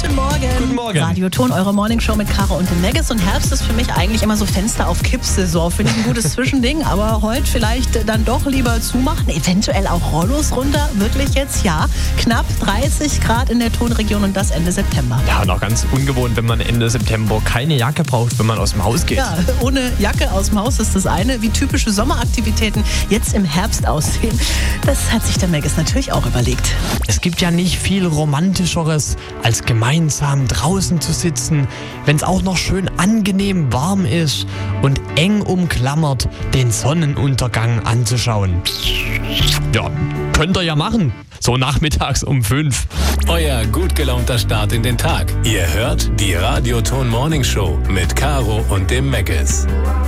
Guten Morgen. Guten Morgen. Radioton, eure Morningshow mit Caro und dem Megas. Und Herbst ist für mich eigentlich immer so Fenster auf Kipp-Saison. Finde ich ein gutes Zwischending, aber heute vielleicht dann doch lieber zumachen. Eventuell auch Rollos runter. Wirklich jetzt? Ja. Knapp 30 Grad in der Tonregion und das Ende September. Ja, und auch ganz ungewohnt, wenn man Ende September keine Jacke braucht, wenn man aus dem Haus geht. Ja, ohne Jacke aus dem Haus ist das eine. Wie typische Sommeraktivitäten jetzt im Herbst aussehen, das hat sich der Megas natürlich auch überlegt. Es gibt ja nicht viel Romantischeres, als gemeinsam draußen zu sitzen, wenn es auch noch schön angenehm warm ist und eng umklammert den Sonnenuntergang anzuschauen. Ja, könnt ihr ja machen. So nachmittags um 5. Euer gut gelaunter Start in den Tag. Ihr hört die Radioton Morningshow mit Caro und dem Megas.